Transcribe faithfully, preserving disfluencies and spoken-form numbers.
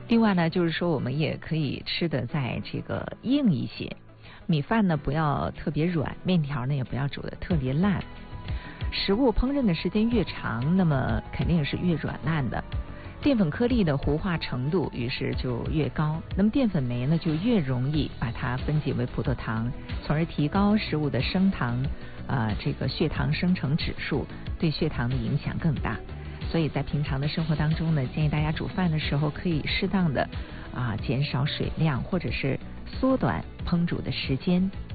另外呢，就是说我们也可以吃的在这个硬一些，米饭呢不要特别软，面条呢也不要煮的特别烂。食物烹饪的时间越长，那么肯定是越软烂的。淀粉颗粒的糊化程度于是就越高，那么淀粉酶呢就越容易把它分解为葡萄糖，从而提高食物的升糖，呃，这个血糖生成指数，对血糖的影响更大。所以在平常的生活当中呢，建议大家煮饭的时候可以适当的啊减少水量，或者是缩短烹煮的时间，